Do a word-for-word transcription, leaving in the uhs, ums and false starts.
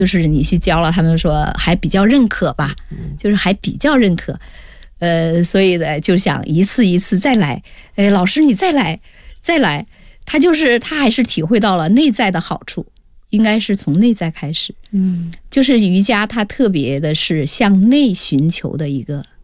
就是你去教了，他们说还比较认可吧，就是还比较认可，呃，所以呢就想一次一次再来，哎，老师你再来再来，他就是他还是体会到了内在的好处，应该是从内在开始，嗯，就是瑜伽它特别的是向内寻求的一个